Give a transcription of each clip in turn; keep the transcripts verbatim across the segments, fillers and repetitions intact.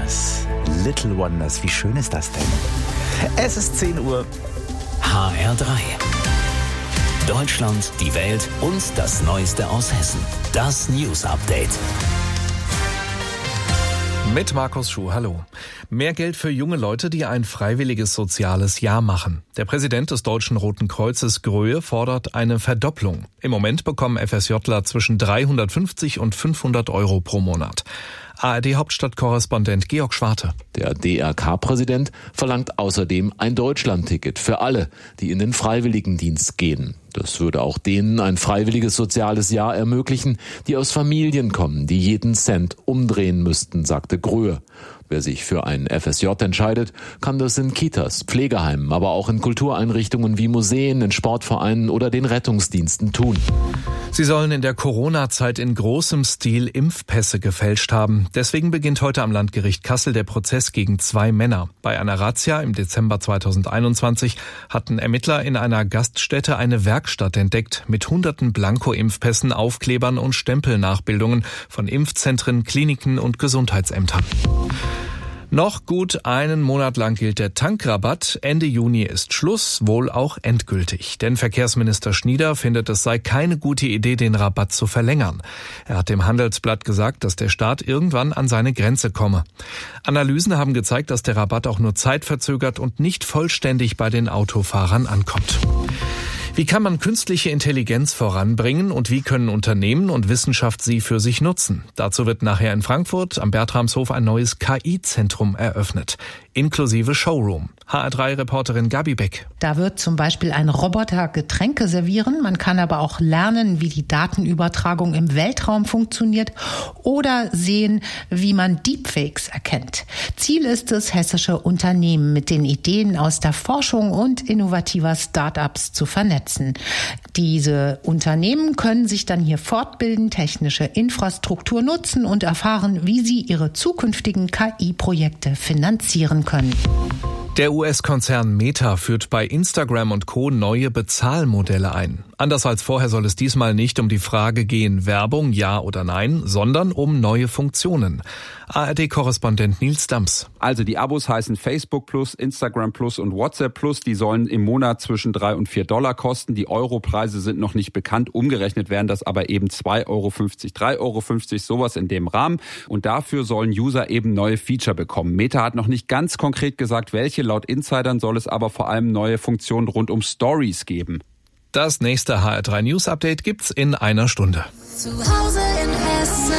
Wonders. Little Wonders, wie schön ist das denn? Es ist zehn Uhr. H R drei. Deutschland, die Welt und das Neueste aus Hessen. Das News Update. Mit Markus Schuh, hallo. Mehr Geld für junge Leute, die ein freiwilliges soziales Jahr machen. Der Präsident des Deutschen Roten Kreuzes, Gröhe, fordert eine Verdopplung. Im Moment bekommen FSJler zwischen dreihundertfünfzig und fünfhundert Euro pro Monat. A R D-Hauptstadtkorrespondent Georg Schwarte. Der D R K-Präsident verlangt außerdem ein Deutschlandticket für alle, die in den Freiwilligendienst gehen. Das würde auch denen ein freiwilliges soziales Jahr ermöglichen, die aus Familien kommen, die jeden Cent umdrehen müssten, sagte Gröhe. Wer sich für ein F S J entscheidet, kann das in Kitas, Pflegeheimen, aber auch in Kultureinrichtungen wie Museen, in Sportvereinen oder den Rettungsdiensten tun. Sie sollen in der Corona-Zeit in großem Stil Impfpässe gefälscht haben. Deswegen beginnt heute am Landgericht Kassel der Prozess gegen zwei Männer. Bei einer Razzia im Dezember zweitausendeinundzwanzig hatten Ermittler in einer Gaststätte eine Werkstatt entdeckt mit hunderten Blanko-Impfpässen, Aufklebern und Stempelnachbildungen von Impfzentren, Kliniken und Gesundheitsämtern. Noch gut einen Monat lang gilt der Tankrabatt. Ende Juni ist Schluss, wohl auch endgültig. Denn Verkehrsminister Schnieder findet, es sei keine gute Idee, den Rabatt zu verlängern. Er hat dem Handelsblatt gesagt, dass der Staat irgendwann an seine Grenze komme. Analysen haben gezeigt, dass der Rabatt auch nur zeitverzögert und nicht vollständig bei den Autofahrern ankommt. Wie kann man künstliche Intelligenz voranbringen und wie können Unternehmen und Wissenschaft sie für sich nutzen? Dazu wird nachher in Frankfurt am Bertramshof ein neues K I-Zentrum eröffnet, inklusive Showroom. H R drei-Reporterin Gabi Beck. Da wird zum Beispiel ein Roboter Getränke servieren. Man kann aber auch lernen, wie die Datenübertragung im Weltraum funktioniert oder sehen, wie man Deepfakes erkennt. Ziel ist es, hessische Unternehmen mit den Ideen aus der Forschung und innovativer Start-ups zu vernetzen. Diese Unternehmen können sich dann hier fortbilden, technische Infrastruktur nutzen und erfahren, wie sie ihre zukünftigen K I-Projekte finanzieren können. Der U S-Konzern Meta führt bei Instagram und Co. neue Bezahlmodelle ein. Anders als vorher soll es diesmal nicht um die Frage gehen, Werbung ja oder nein, sondern um neue Funktionen. A R D-Korrespondent Nils Dams. Also die Abos heißen Facebook Plus, Instagram Plus und WhatsApp Plus. Die sollen im Monat zwischen drei und vier Dollar kosten. Die Europreise sind noch nicht bekannt. Umgerechnet wären das aber eben zwei Euro fünfzig, drei Euro fünfzig, sowas in dem Rahmen. Und dafür sollen User eben neue Feature bekommen. Meta hat noch nicht ganz konkret gesagt, welche. Laut Insidern soll es aber vor allem neue Funktionen rund um Stories geben. Das nächste H R drei News Update gibt's in einer Stunde. Zu Hause in Hessen.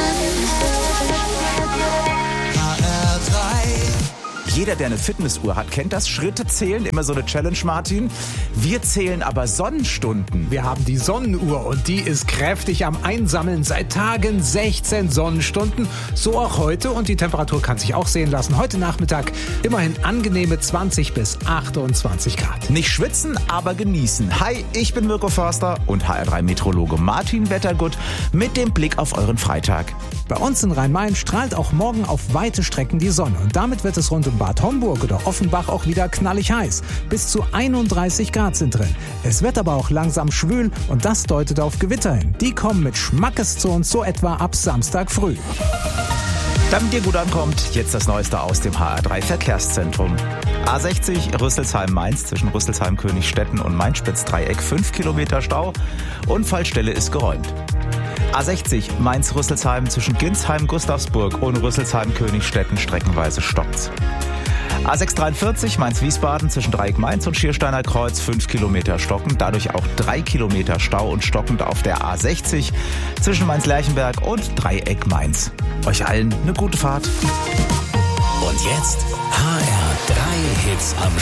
H R drei. Jeder, der eine Fitnessuhr hat, kennt das. Schritte zählen, immer so eine Challenge, Martin. Wir zählen aber Sonnenstunden. Wir haben die Sonnenuhr und die ist kräftig am Einsammeln. Seit Tagen sechzehn Sonnenstunden. So auch heute und die Temperatur kann sich auch sehen lassen. Heute Nachmittag immerhin angenehme zwanzig bis achtundzwanzig Grad. Nicht schwitzen, aber genießen. Hi, ich bin Mirko Förster und H R drei-Meteorologe Martin Wettergut mit dem Blick auf euren Freitag. Bei uns in Rhein-Main strahlt auch morgen auf weite Strecken die Sonne. Und damit wird es rund um Bad Homburg oder Offenbach auch wieder knallig heiß. Bis zu einunddreißig Grad sind drin. Es wird aber auch langsam schwül und das deutet auf Gewitter hin. Die kommen mit Schmackes zu uns so etwa ab Samstag früh. Damit ihr gut ankommt, jetzt das Neueste aus dem H R drei Verkehrszentrum. A sechzig Rüsselsheim-Mainz zwischen Rüsselsheim-Königstetten und Mainspitz-Dreieck fünf Kilometer Stau. Unfallstelle ist geräumt. A sechzig Mainz-Rüsselsheim zwischen Ginsheim-Gustavsburg und Rüsselsheim-Königstetten streckenweise stockt's. A sechshundertdreiundvierzig Mainz-Wiesbaden zwischen Dreieck Mainz und Schiersteiner Kreuz fünf Kilometer stockend, dadurch auch drei Kilometer Stau und stockend auf der A sechzig zwischen Mainz-Lerchenberg und Dreieck Mainz. Euch allen eine gute Fahrt. Und jetzt H R drei Hits am